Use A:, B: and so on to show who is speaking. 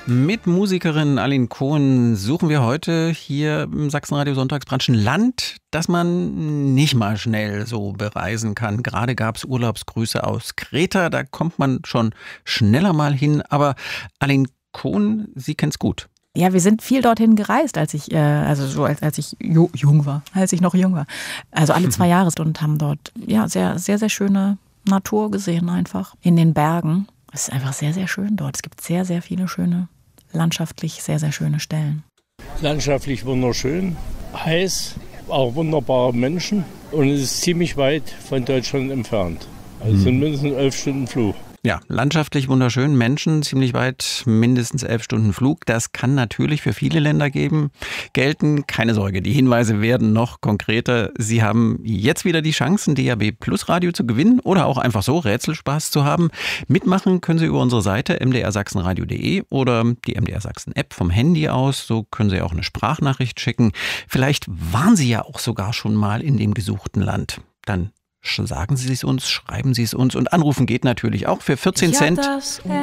A: Mit Musikerin Aline Cohen suchen wir heute hier im Sachsenradio Sonntagsbrunch ein Land, das man nicht mal schnell so bereisen kann. Gerade gab es Urlaubsgrüße aus Kreta, da kommt man schon schneller mal hin. Aber Aline Cohen, Sie kennt's gut.
B: Ja, wir sind viel dorthin gereist, als ich jung war, als ich noch jung war. Also alle 2 Jahre und haben dort sehr, sehr, sehr schöne Natur gesehen einfach in den Bergen. Es ist einfach sehr, sehr schön dort. Es gibt sehr, sehr viele schöne, landschaftlich sehr, sehr schöne Stellen.
C: Landschaftlich wunderschön, heiß, auch wunderbare Menschen und es ist ziemlich weit von Deutschland entfernt. Also sind mindestens 11 Stunden Flug.
A: Ja, landschaftlich wunderschön, Menschen ziemlich weit, mindestens 11 Stunden Flug. Das kann natürlich für viele Länder gelten. Keine Sorge, die Hinweise werden noch konkreter. Sie haben jetzt wieder die Chance, ein DAB Plus Radio zu gewinnen oder auch einfach so Rätselspaß zu haben. Mitmachen können Sie über unsere Seite mdrsachsenradio.de oder die MDR Sachsen App vom Handy aus. So können Sie auch eine Sprachnachricht schicken. Vielleicht waren Sie ja auch sogar schon mal in dem gesuchten Land. Dann sagen Sie es uns, schreiben Sie es uns und anrufen geht natürlich auch für 14 Cent.